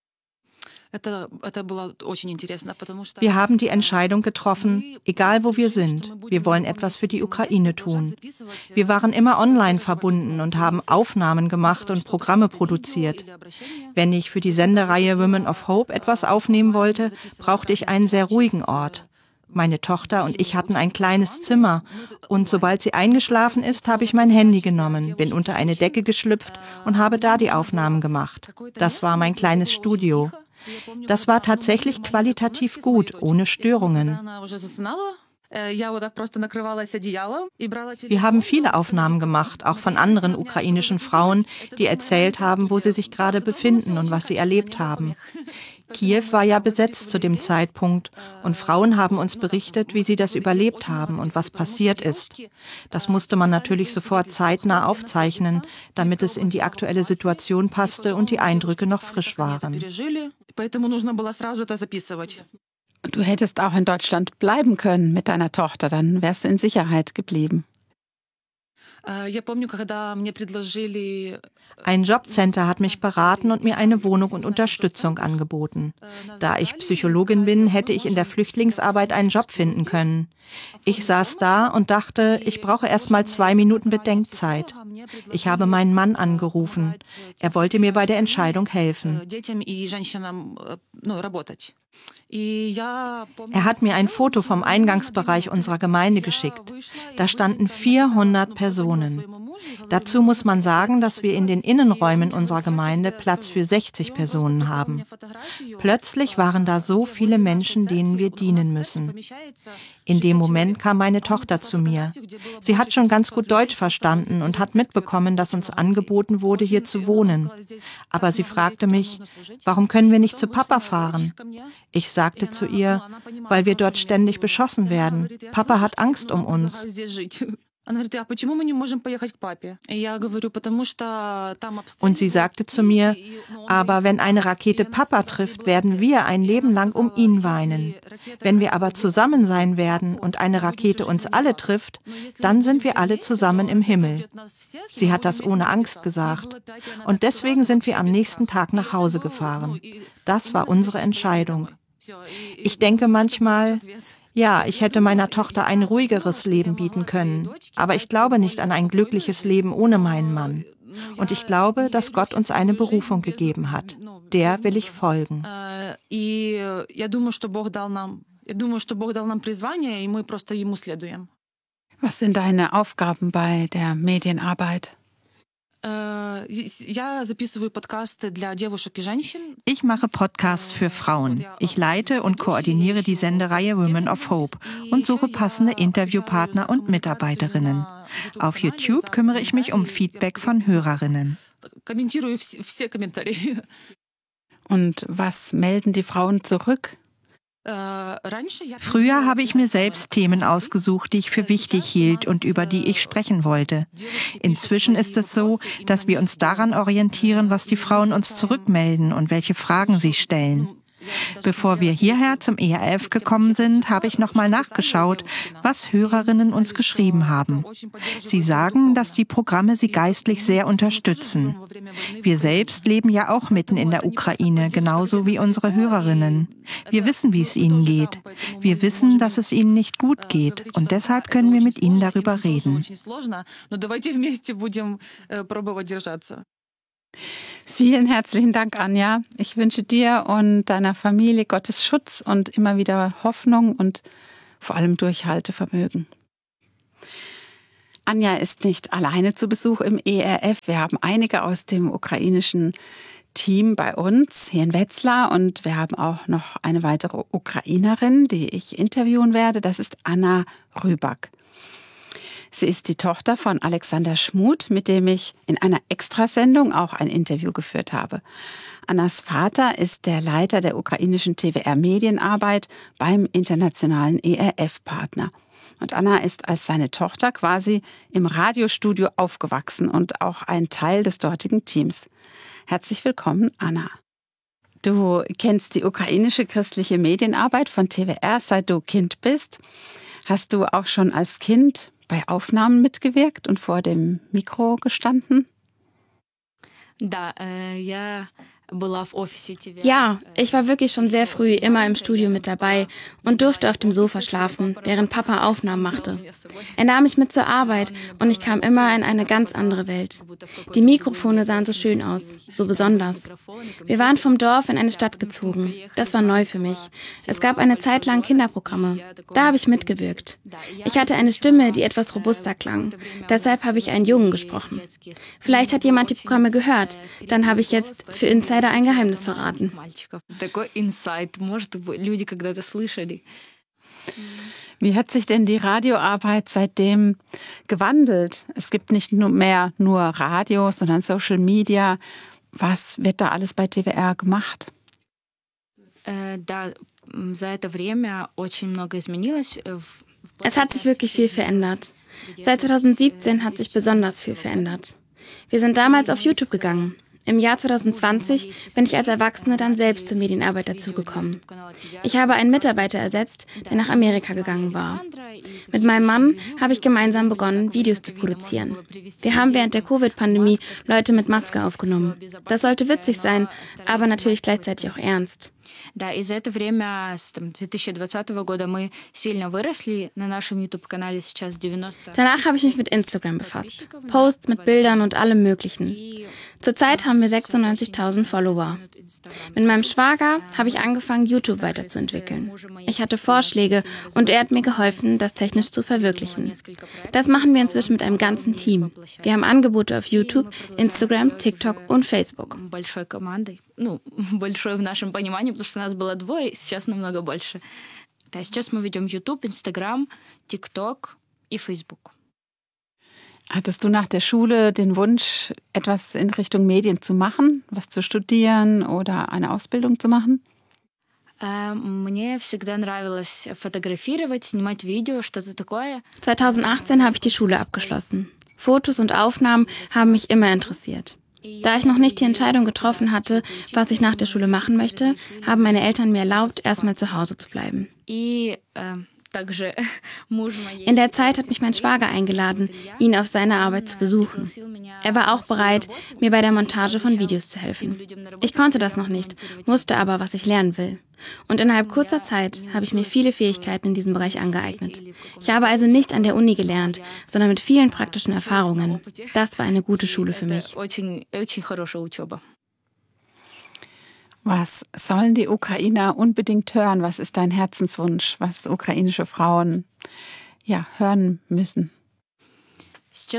[SPEAKER 4] Wir haben die Entscheidung getroffen, egal wo wir sind, wir wollen etwas für die Ukraine tun. Wir waren immer online verbunden und haben Aufnahmen gemacht und Programme produziert. Wenn ich für die Sendereihe Women of Hope etwas aufnehmen wollte, brauchte ich einen sehr ruhigen Ort. Meine Tochter und ich hatten ein kleines Zimmer und sobald sie eingeschlafen ist, habe ich mein Handy genommen, bin unter eine Decke geschlüpft und habe da die Aufnahmen gemacht. Das war mein kleines Studio. Das war tatsächlich qualitativ gut, ohne Störungen. Wir haben viele Aufnahmen gemacht, auch von anderen ukrainischen Frauen, die erzählt haben, wo sie sich gerade befinden und was sie erlebt haben. Kiew war ja besetzt zu dem Zeitpunkt und Frauen haben uns berichtet, wie sie das überlebt haben und was passiert ist. Das musste man natürlich sofort zeitnah aufzeichnen, damit es in die aktuelle Situation passte und die Eindrücke noch frisch waren.
[SPEAKER 2] Du hättest auch in Deutschland bleiben können mit deiner Tochter, dann wärst du in Sicherheit geblieben.
[SPEAKER 4] Ein Jobcenter hat mich beraten und mir eine Wohnung und Unterstützung angeboten. Da ich Psychologin bin, hätte ich in der Flüchtlingsarbeit einen Job finden können. Ich saß da und dachte, ich brauche erst mal 2 Minuten Bedenkzeit. Ich habe meinen Mann angerufen. Er wollte mir bei der Entscheidung helfen. Er hat mir ein Foto vom Eingangsbereich unserer Gemeinde geschickt. Da standen 400 Personen. Dazu muss man sagen, dass wir in den Innenräumen unserer Gemeinde Platz für 60 Personen haben. Plötzlich waren da so viele Menschen, denen wir dienen müssen. In dem Moment kam meine Tochter zu mir. Sie hat schon ganz gut Deutsch verstanden und hat mitbekommen, dass uns angeboten wurde, hier zu wohnen. Aber sie fragte mich, warum können wir nicht zu Papa fahren? Ich sagte zu ihr, weil wir dort ständig beschossen werden. Papa hat Angst um uns. Und sie sagte zu mir, aber wenn eine Rakete Papa trifft, werden wir ein Leben lang um ihn weinen. Wenn wir aber zusammen sein werden und eine Rakete uns alle trifft, dann sind wir alle zusammen im Himmel. Sie hat das ohne Angst gesagt. Und deswegen sind wir am nächsten Tag nach Hause gefahren. Das war unsere Entscheidung. Ich denke manchmal, ja, ich hätte meiner Tochter ein ruhigeres Leben bieten können, aber ich glaube nicht an ein glückliches Leben ohne meinen Mann. Und ich glaube, dass Gott uns eine Berufung gegeben hat. Der will ich folgen.
[SPEAKER 2] Was sind deine Aufgaben bei der Medienarbeit?
[SPEAKER 4] Ich mache Podcasts für Frauen. Ich leite und koordiniere die Sendereihe Women of Hope und suche passende Interviewpartner und Mitarbeiterinnen. Auf YouTube kümmere ich mich um Feedback von Hörerinnen.
[SPEAKER 2] Und was melden die Frauen zurück?
[SPEAKER 4] Früher habe ich mir selbst Themen ausgesucht, die ich für wichtig hielt und über die ich sprechen wollte. Inzwischen ist es so, dass wir uns daran orientieren, was die Frauen uns zurückmelden und welche Fragen sie stellen. Bevor wir hierher zum ERF gekommen sind, habe ich nochmal nachgeschaut, was Hörerinnen uns geschrieben haben. Sie sagen, dass die Programme sie geistlich sehr unterstützen. Wir selbst leben ja auch mitten in der Ukraine, genauso wie unsere Hörerinnen. Wir wissen, wie es ihnen geht. Wir wissen, dass es ihnen nicht gut geht und deshalb können wir mit ihnen darüber reden.
[SPEAKER 2] Vielen herzlichen Dank, Anja. Ich wünsche dir und deiner Familie Gottes Schutz und immer wieder Hoffnung und vor allem Durchhaltevermögen. Anja ist nicht alleine zu Besuch im ERF. Wir haben einige aus dem ukrainischen Team bei uns hier in Wetzlar und wir haben auch noch eine weitere Ukrainerin, die ich interviewen werde. Das ist Anna Rybak. Sie ist die Tochter von Alexander Schmuth, mit dem ich in einer Extrasendung auch ein Interview geführt habe. Annas Vater ist der Leiter der ukrainischen TWR-Medienarbeit beim internationalen ERF-Partner. Und Anna ist als seine Tochter quasi im Radiostudio aufgewachsen und auch ein Teil des dortigen Teams. Herzlich willkommen, Anna. Du kennst die ukrainische christliche Medienarbeit von TWR, seit du Kind bist. Hast du auch schon als Kind bei Aufnahmen mitgewirkt und vor dem Mikro gestanden?
[SPEAKER 5] Ja, ich war wirklich schon sehr früh immer im Studio mit dabei und durfte auf dem Sofa schlafen, während Papa Aufnahmen machte. Er nahm mich mit zur Arbeit und ich kam immer in eine ganz andere Welt. Die Mikrofone sahen so schön aus, so besonders. Wir waren vom Dorf in eine Stadt gezogen. Das war neu für mich. Es gab eine Zeit lang Kinderprogramme. Da habe ich mitgewirkt. Ich hatte eine Stimme, die etwas robuster klang. Deshalb habe ich einen Jungen gesprochen. Vielleicht hat jemand die Programme gehört. Dann habe ich jetzt für Insider ein Geheimnis verraten.
[SPEAKER 2] Wie hat sich denn die Radioarbeit seitdem gewandelt? Es gibt nicht mehr nur Radio, sondern Social Media. Was wird da alles bei TWR gemacht?
[SPEAKER 5] Es hat sich wirklich viel verändert. Seit 2017 hat sich besonders viel verändert. Wir sind damals auf YouTube gegangen. Im Jahr 2020 bin ich als Erwachsene dann selbst zur Medienarbeit dazugekommen. Ich habe einen Mitarbeiter ersetzt, der nach Amerika gegangen war. Mit meinem Mann habe ich gemeinsam begonnen, Videos zu produzieren. Wir haben während der Covid-Pandemie Leute mit Maske aufgenommen. Das sollte witzig sein, aber natürlich gleichzeitig auch ernst.
[SPEAKER 6] Да, и за это время с 2020 года мы сильно выросли. На нашем YouTube-канале сейчас 90...
[SPEAKER 5] Danach habe ich mich mit Instagram befasst. Posts mit Bildern und allem Möglichen. Zurzeit haben wir 96.000 Follower. Mit meinem Schwager habe ich angefangen, YouTube weiterzuentwickeln. Ich hatte Vorschläge und er hat mir geholfen, das technisch zu verwirklichen. Das machen wir inzwischen mit einem ganzen Team. Wir haben Angebote auf YouTube, Instagram, TikTok und Facebook.
[SPEAKER 6] Большой в нашем понимании, потому что нас было двое, сейчас намного больше. Да, сейчас мы ведем YouTube, Instagram, TikTok и Facebook.
[SPEAKER 2] Hattest du nach der Schule den Wunsch, etwas in Richtung Medien zu machen, was zu studieren oder eine Ausbildung zu machen?
[SPEAKER 6] Мне всегда нравилось фотографировать, снимать видео, что-то такое.
[SPEAKER 5] 2018 habe ich die Schule abgeschlossen. Fotos und Aufnahmen haben mich immer interessiert. Da ich noch nicht die Entscheidung getroffen hatte, was ich nach der Schule machen möchte, haben meine Eltern mir erlaubt, erstmal zu Hause zu bleiben. In der Zeit hat mich mein Schwager eingeladen, ihn auf seiner Arbeit zu besuchen. Er war auch bereit, mir bei der Montage von Videos zu helfen. Ich konnte das noch nicht, wusste aber, was ich lernen will. Und innerhalb kurzer Zeit habe ich mir viele Fähigkeiten in diesem Bereich angeeignet. Ich habe also nicht an der Uni gelernt, sondern mit vielen praktischen Erfahrungen. Das war eine gute Schule für mich.
[SPEAKER 2] Was sollen die Ukrainer unbedingt hören? Was ist dein Herzenswunsch, was ukrainische Frauen hören müssen?
[SPEAKER 5] Es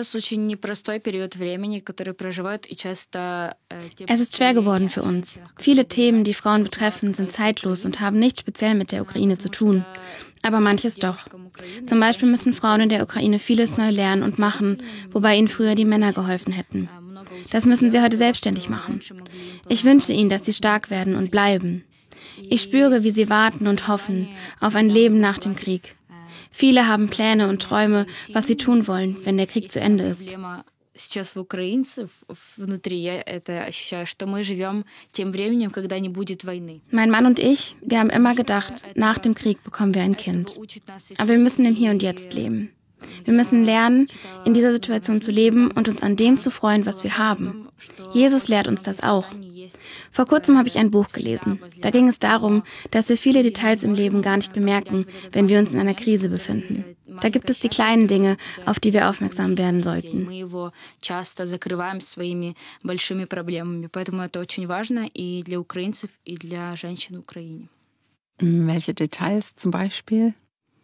[SPEAKER 5] ist schwer geworden für uns. Viele Themen, die Frauen betreffen, sind zeitlos und haben nichts speziell mit der Ukraine zu tun. Aber manches doch. Zum Beispiel müssen Frauen in der Ukraine vieles neu lernen und machen, wobei ihnen früher die Männer geholfen hätten. Das müssen sie heute selbstständig machen. Ich wünsche ihnen, dass sie stark werden und bleiben. Ich spüre, wie sie warten und hoffen auf ein Leben nach dem Krieg. Viele haben Pläne und Träume, was sie tun wollen, wenn der Krieg zu Ende ist.
[SPEAKER 6] сейчас в украинцев внутри, я это ощущаю, что мы живем тем временем, когда не будет войны.
[SPEAKER 5] Mein Mann und ich, wir haben immer gedacht, nach dem Krieg bekommen wir ein Kind. Aber wir müssen im Hier und Jetzt leben. Wir müssen lernen, in dieser Situation zu leben und uns an dem zu freuen, was wir haben. Jesus lehrt uns das auch. Vor kurzem habe ich ein Buch gelesen. Da ging es darum, dass wir viele Details im Leben gar nicht bemerken, wenn wir uns in einer Krise befinden. Da gibt es die kleinen Dinge, auf die wir aufmerksam werden sollten.
[SPEAKER 2] Welche Details zum Beispiel?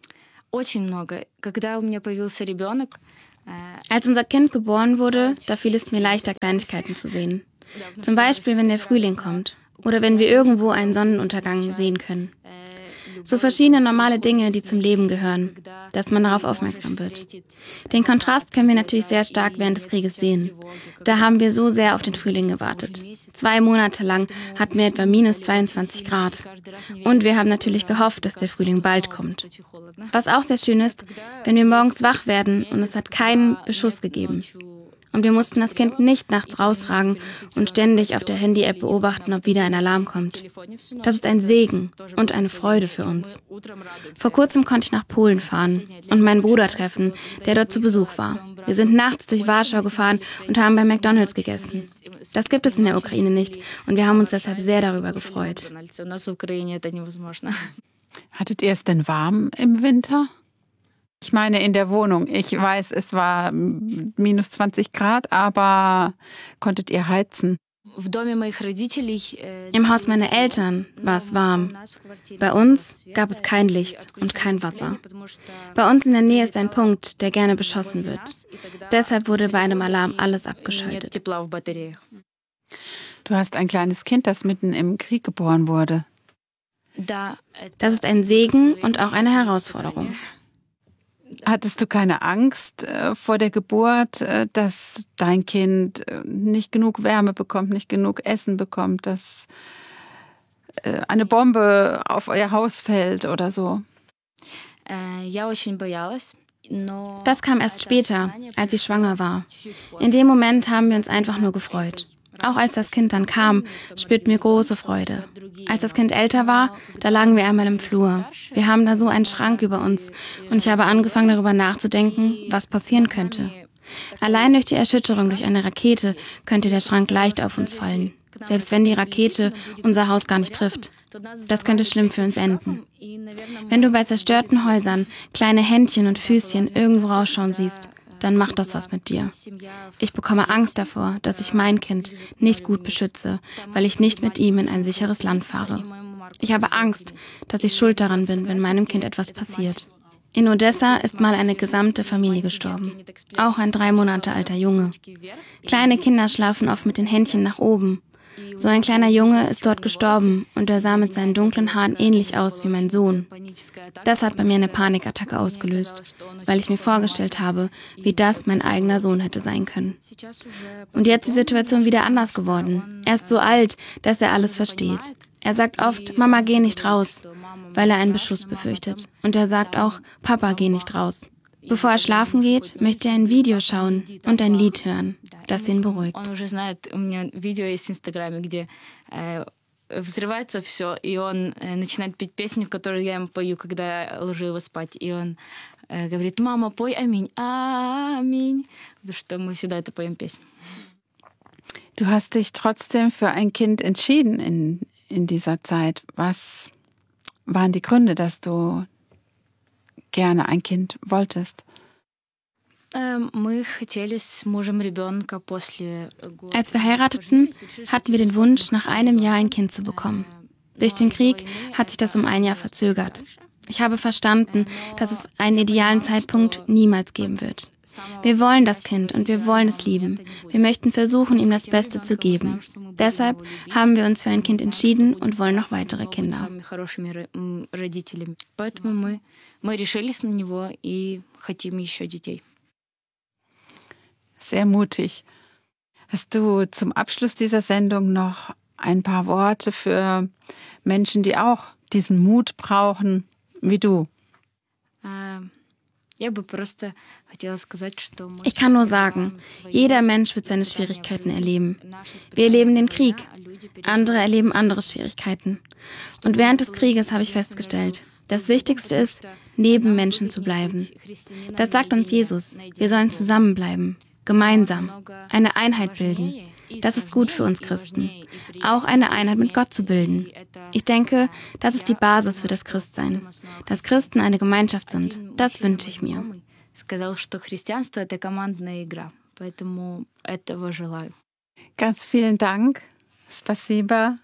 [SPEAKER 5] Als unser Kind geboren wurde, da fiel es mir leichter, Kleinigkeiten zu sehen. Zum Beispiel, wenn der Frühling kommt oder wenn wir irgendwo einen Sonnenuntergang sehen können. So verschiedene normale Dinge, die zum Leben gehören, dass man darauf aufmerksam wird. Den Kontrast können wir natürlich sehr stark während des Krieges sehen. Da haben wir so sehr auf den Frühling gewartet. 2 Monate lang hatten wir etwa -22 Grad. Und wir haben natürlich gehofft, dass der Frühling bald kommt. Was auch sehr schön ist, wenn wir morgens wach werden und es hat keinen Beschuss gegeben. Und wir mussten das Kind nicht nachts raustragen und ständig auf der Handy-App beobachten, ob wieder ein Alarm kommt. Das ist ein Segen und eine Freude für uns. Vor kurzem konnte ich nach Polen fahren und meinen Bruder treffen, der dort zu Besuch war. Wir sind nachts durch Warschau gefahren und haben bei McDonald's gegessen. Das gibt es in der Ukraine nicht und wir haben uns deshalb sehr darüber gefreut.
[SPEAKER 2] Hattet ihr es denn warm im Winter? Ich meine in der Wohnung. Ich weiß, es war -20 Grad, aber konntet ihr heizen?
[SPEAKER 5] Im Haus meiner Eltern war es warm. Bei uns gab es kein Licht und kein Wasser. Bei uns in der Nähe ist ein Punkt, der gerne beschossen wird. Deshalb wurde bei einem Alarm alles abgeschaltet.
[SPEAKER 2] Du hast ein kleines Kind, das mitten im Krieg geboren wurde.
[SPEAKER 5] Das ist ein Segen und auch eine Herausforderung.
[SPEAKER 2] Hattest du keine Angst vor der Geburt, dass dein Kind nicht genug Wärme bekommt, nicht genug Essen bekommt, dass eine Bombe auf euer Haus fällt oder so?
[SPEAKER 5] Das kam erst später, als ich schwanger war. In dem Moment haben wir uns einfach nur gefreut. Auch als das Kind dann kam, spürten wir große Freude. Als das Kind älter war, da lagen wir einmal im Flur. Wir haben da so einen Schrank über uns und ich habe angefangen, darüber nachzudenken, was passieren könnte. Allein durch die Erschütterung durch eine Rakete könnte der Schrank leicht auf uns fallen. Selbst wenn die Rakete unser Haus gar nicht trifft. Das könnte schlimm für uns enden. Wenn du bei zerstörten Häusern kleine Händchen und Füßchen irgendwo rausschauen siehst, dann macht das was mit dir. Ich bekomme Angst davor, dass ich mein Kind nicht gut beschütze, weil ich nicht mit ihm in ein sicheres Land fahre. Ich habe Angst, dass ich schuld daran bin, wenn meinem Kind etwas passiert. In Odessa ist mal eine gesamte Familie gestorben. Auch ein 3 Monate alter Junge. Kleine Kinder schlafen oft mit den Händchen nach oben. So ein kleiner Junge ist dort gestorben und er sah mit seinen dunklen Haaren ähnlich aus wie mein Sohn. Das hat bei mir eine Panikattacke ausgelöst, weil ich mir vorgestellt habe, wie das mein eigener Sohn hätte sein können. Und jetzt ist die Situation wieder anders geworden. Er ist so alt, dass er alles versteht. Er sagt oft, Mama, geh nicht raus, weil er einen Beschuss befürchtet. Und er sagt auch, Papa, geh nicht raus. Bevor er schlafen geht, möchte er ein Video schauen und ein Lied hören, das ihn beruhigt.
[SPEAKER 6] Взрывается все, и он начинает петь песню, которую я ему пою, когда я ложу его спать. И он говорит, мама, пой аминь, аминь. Потому что мы всегда эту поем песню.
[SPEAKER 2] Du hast dich trotzdem für ein Kind entschieden in dieser Zeit. Was waren die Gründe, dass du gerne ein Kind wolltest?
[SPEAKER 5] Als wir heirateten, hatten wir den Wunsch, nach einem Jahr ein Kind zu bekommen. Durch den Krieg hat sich das um 1 Jahr verzögert. Ich habe verstanden, dass es einen idealen Zeitpunkt niemals geben wird. Wir wollen das Kind und wir wollen es lieben. Wir möchten versuchen, ihm das Beste zu geben. Deshalb haben wir uns für ein Kind entschieden und wollen noch weitere Kinder.
[SPEAKER 2] Sehr mutig. Hast du zum Abschluss dieser Sendung noch ein paar Worte für Menschen, die auch diesen Mut brauchen, wie du?
[SPEAKER 5] Ich kann nur sagen, jeder Mensch wird seine Schwierigkeiten erleben. Wir erleben den Krieg, andere erleben andere Schwierigkeiten. Und während des Krieges habe ich festgestellt, das Wichtigste ist, neben Menschen zu bleiben. Das sagt uns Jesus. Wir sollen zusammenbleiben, gemeinsam, eine Einheit bilden. Das ist gut für uns Christen. Auch eine Einheit mit Gott zu bilden. Ich denke, das ist die Basis für das Christsein. Dass Christen eine Gemeinschaft sind, das wünsche ich mir.
[SPEAKER 2] Ganz vielen Dank. Spasiba.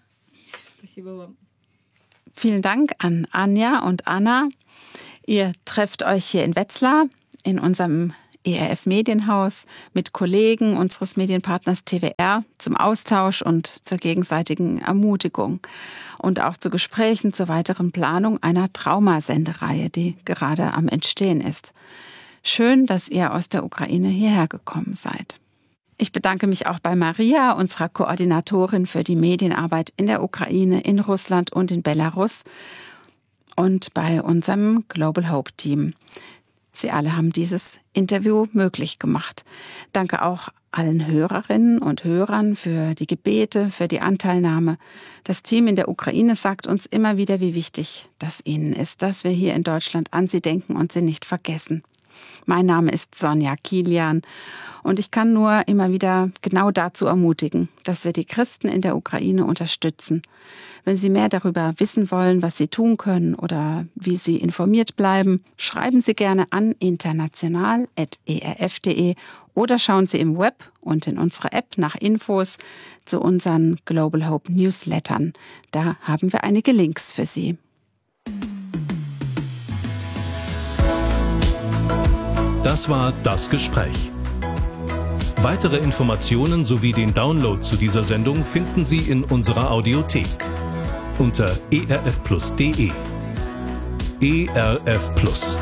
[SPEAKER 2] Vielen Dank an Anja und Anna. Ihr trefft euch hier in Wetzlar in unserem ERF Medienhaus mit Kollegen unseres Medienpartners TWR zum Austausch und zur gegenseitigen Ermutigung und auch zu Gesprächen zur weiteren Planung einer Traumasendereihe, die gerade am Entstehen ist. Schön, dass ihr aus der Ukraine hierher gekommen seid. Ich bedanke mich auch bei Maria, unserer Koordinatorin für die Medienarbeit in der Ukraine, in Russland und in Belarus und bei unserem Global Hope Team. Sie alle haben dieses Interview möglich gemacht. Danke auch allen Hörerinnen und Hörern für die Gebete, für die Anteilnahme. Das Team in der Ukraine sagt uns immer wieder, wie wichtig das ihnen ist, dass wir hier in Deutschland an sie denken und sie nicht vergessen. Mein Name ist Sonja Kilian und ich kann nur immer wieder genau dazu ermutigen, dass wir die Christen in der Ukraine unterstützen. Wenn Sie mehr darüber wissen wollen, was Sie tun können oder wie Sie informiert bleiben, schreiben Sie gerne an international@erf.de oder schauen Sie im Web und in unserer App nach Infos zu unseren Global Hope Newslettern. Da haben wir einige Links für Sie.
[SPEAKER 7] Das war das Gespräch. Weitere Informationen sowie den Download zu dieser Sendung finden Sie in unserer Audiothek unter erfplus.de. ERF Plus.